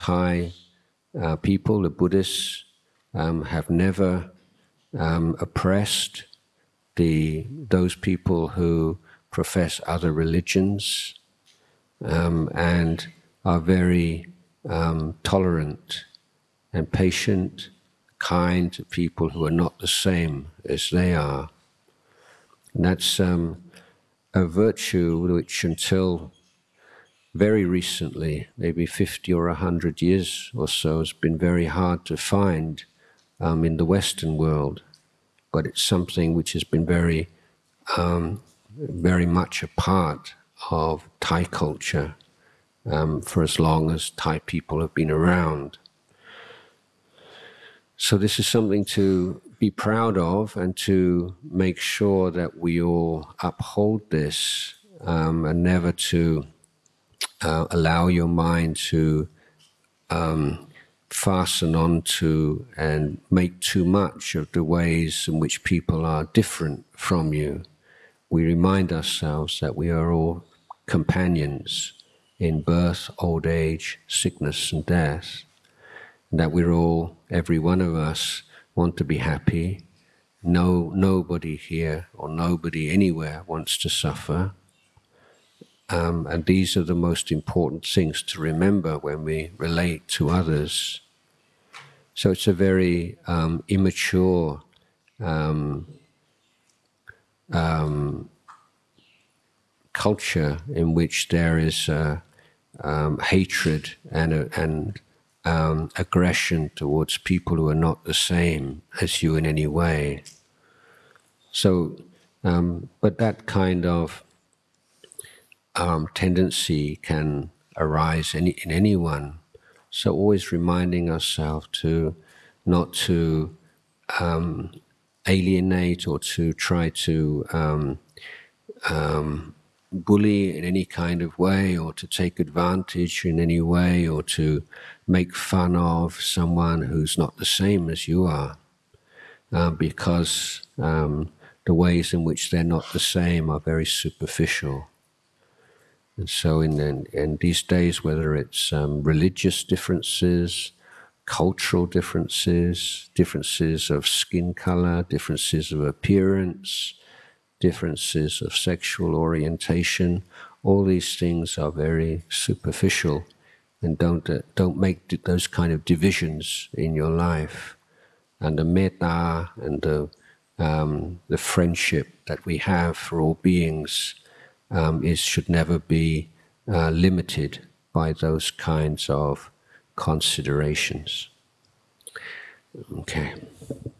Thai people, the Buddhists, have never oppressed those people who profess other religions, and are very tolerant and patient, kind to people who are not the same as they are. And that's a virtue which until very recently, maybe 50 or 100 years or so, has been very hard to find in the Western world. But it's something which has been very much a part of Thai culture for as long as Thai people have been around. So this is something to be proud of and to make sure that we all uphold this, and never to allow your mind to fasten onto and make too much of the ways in which people are different from you. We remind ourselves that we are all companions in birth, old age, sickness and death, and that we're all, every one of us, want to be happy. Nobody here or nobody anywhere wants to suffer. And these are the most important things to remember when we relate to others. So it's a very immature culture in which there is hatred and aggression towards people who are not the same as you in any way. So, but that kind of tendency can arise in anyone. So always reminding ourselves to not to alienate or to try to bully in any kind of way, or to take advantage in any way, or to make fun of someone who's not the same as you are, because the ways in which they're not the same are very superficial. And so in these days, whether it's religious differences, cultural differences, differences of skin color, differences of appearance, differences of sexual orientation, all these things are very superficial, and don't make those kind of divisions in your life. And the metta and the friendship that we have for all beings should never be limited by those kinds of considerations. Okay.